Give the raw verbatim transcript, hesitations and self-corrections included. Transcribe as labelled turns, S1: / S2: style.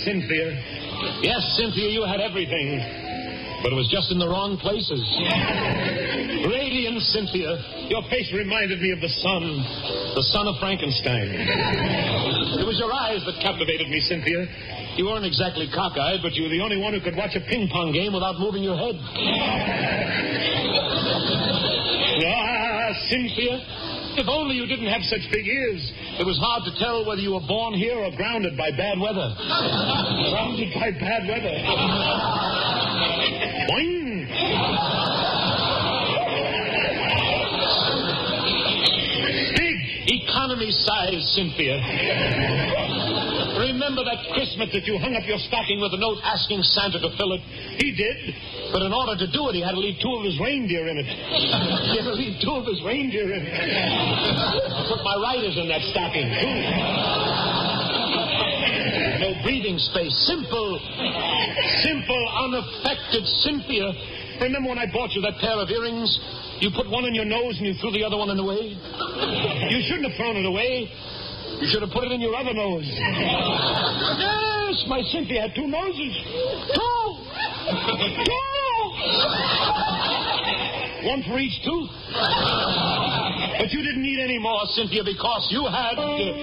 S1: Cynthia. Yes, Cynthia, you had everything. But it was just in the wrong places. Radiant Cynthia. Your face reminded me of the sun. The son of Frankenstein. It was your eyes that captivated me, Cynthia. You weren't exactly cockeyed, but you were the only one who could watch a ping-pong game without moving your head. Ah, Cynthia. If only you didn't have such big ears. It was hard to tell whether you were born here or grounded by bad weather. Grounded by bad weather. Boing! Big economy size, Cynthia. Remember that Christmas that you hung up your stocking with a note asking Santa to fill it? He did. But in order to do it, he had to leave two of his reindeer in it. He had to leave two of his reindeer in it. I put my riders in that stocking, too. No breathing space. Simple, simple, unaffected Cynthia. Remember when I bought you that pair of earrings? You put one in your nose and you threw the other one in the way? You shouldn't have thrown it away. You should have put it in your other nose. Yes, my Cynthia had two noses. Two! Two! One for each tooth. But you didn't need any more, Cynthia, because you had... Uh,